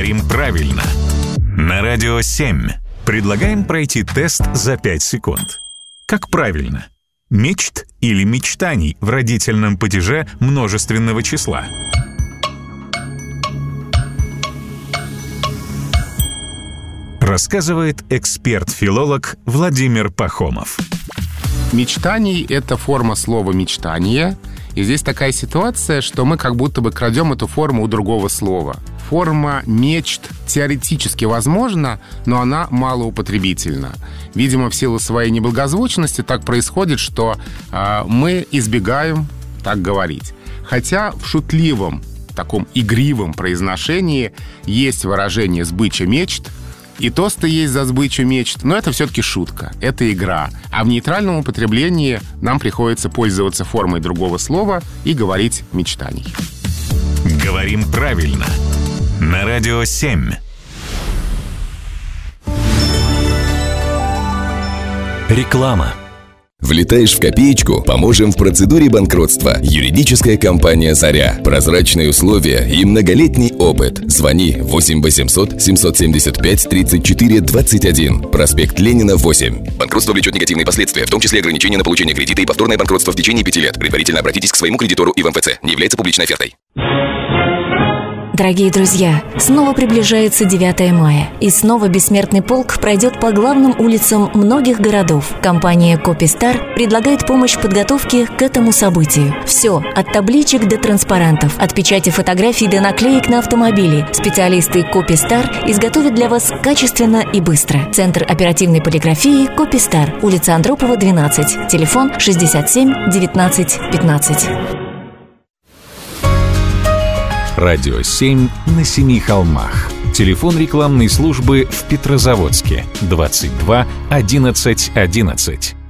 Говорим правильно. На Радио 7 предлагаем пройти тест за 5 секунд. Как правильно? Мечт или мечтаний в родительном падеже множественного числа? Рассказывает эксперт-филолог Владимир Пахомов. Мечтаний — это форма слова «мечтание». И здесь такая ситуация, что мы как будто бы крадем эту форму у другого слова. Форма «мечт» теоретически возможна, но она малоупотребительна. Видимо, в силу своей неблагозвучности так происходит, что мы избегаем так говорить. Хотя в шутливом, таком игривом произношении есть выражение «сбыча мечт», и тосты есть за сбычу мечт, но это все-таки шутка, это игра. А в нейтральном употреблении нам приходится пользоваться формой другого слова и говорить «мечтаний». Говорим правильно. На Радио 7. Реклама. Влетаешь в копеечку? Поможем в процедуре банкротства. Юридическая компания «Заря». Прозрачные условия и многолетний опыт. Звони 8 800 775 34 21. Проспект Ленина, 8. Банкротство влечет негативные последствия, в том числе ограничения на получение кредита и повторное банкротство в течение 5 лет. Предварительно обратитесь к своему кредитору и в МФЦ. Не является публичной офертой. Дорогие друзья, снова приближается 9 мая, и снова бессмертный полк пройдет по главным улицам многих городов. Компания «Копистар» предлагает помощь в подготовке к этому событию. Все, от табличек до транспарантов, от печати фотографий до наклеек на автомобили. Специалисты «Копистар» изготовят для вас качественно и быстро. Центр оперативной полиграфии «Копистар», улица Андропова, 12, телефон 67 19 15. Радио 7 на Семи холмах. Телефон рекламной службы в Петрозаводске 22 11 11.